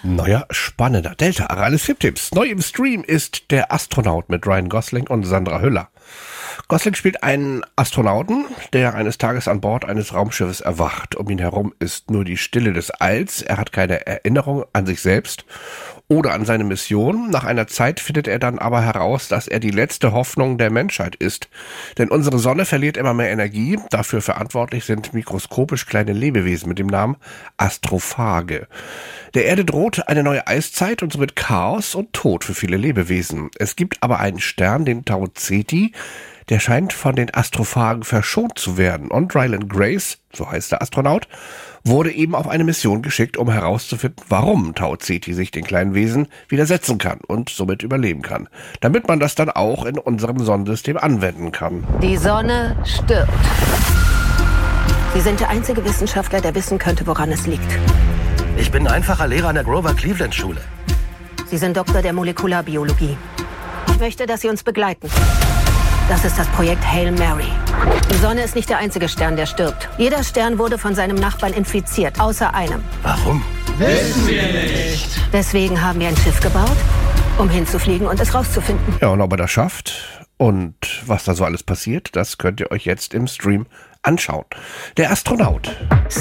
Neuer, spannender Delta Aralis Filmtipps. Neu im Stream ist Der Astronaut mit Ryan Gosling und Sandra Hüller. Gosling spielt einen Astronauten, der eines Tages an Bord eines Raumschiffes erwacht. Um ihn herum ist nur die Stille des Alls. Er hat keine Erinnerung an sich selbst oder an seine Mission. Nach einer Zeit findet er dann aber heraus, dass er die letzte Hoffnung der Menschheit ist. Denn unsere Sonne verliert immer mehr Energie. Dafür verantwortlich sind mikroskopisch kleine Lebewesen mit dem Namen Astrophage. Der Erde droht eine neue Eiszeit und somit Chaos und Tod für viele Lebewesen. Es gibt aber einen Stern, den Tau Ceti, der scheint von den Astrophagen verschont zu werden. Und Ryland Grace, so heißt der Astronaut, wurde eben auf eine Mission geschickt, um herauszufinden, warum Tau Ceti sich den kleinen Wesen widersetzen kann und somit überleben kann. Damit man das dann auch in unserem Sonnensystem anwenden kann. Die Sonne stirbt. Sie sind der einzige Wissenschaftler, der wissen könnte, woran es liegt. Ich bin einfacher Lehrer an der Grover Cleveland Schule. Sie sind Doktor der Molekularbiologie. Ich möchte, dass Sie uns begleiten. Das ist das Projekt Hail Mary. Die Sonne ist nicht der einzige Stern, der stirbt. Jeder Stern wurde von seinem Nachbarn infiziert, außer einem. Warum? Wissen wir nicht. Deswegen haben wir ein Schiff gebaut, um hinzufliegen und es rauszufinden. Ja, und ob er das schafft und was da so alles passiert, das könnt ihr euch jetzt im Stream anschauen. Der Astronaut.